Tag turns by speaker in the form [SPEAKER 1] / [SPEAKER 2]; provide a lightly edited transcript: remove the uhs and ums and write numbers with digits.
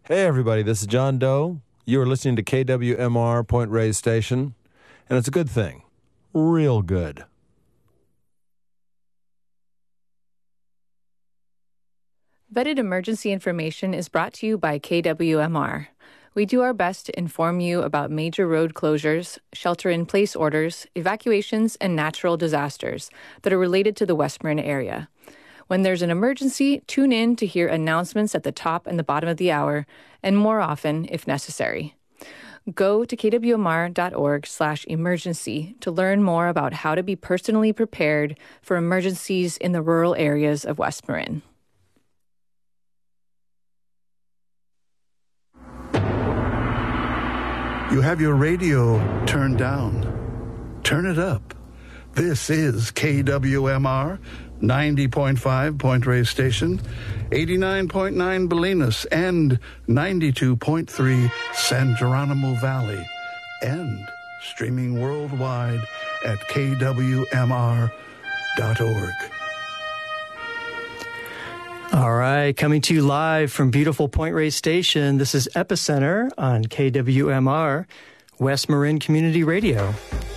[SPEAKER 1] Hey, everybody, this is John Doe. You are listening to KWMR Point Reyes Station, and it's a good thing. Real good.
[SPEAKER 2] Vetted emergency information is brought to you by KWMR. We do our best to inform you about major road closures, shelter-in-place orders, evacuations, and natural disasters that are related to the West Marin area. When there's an emergency, tune in to hear announcements at the top and the bottom of the hour, and more often if necessary. Go to kwmr.org/emergency to learn more about how to be personally prepared for emergencies in the rural areas of West Marin.
[SPEAKER 3] You have your radio turned down. Turn it up. This is KWMR, 90.5 Point Reyes Station, 89.9 Bolinas, and 92.3 San Geronimo Valley, and streaming worldwide at kwmr.org.
[SPEAKER 4] All right, coming to you live from beautiful Point Reyes Station. This is Epicenter on KWMR, West Marin Community Radio.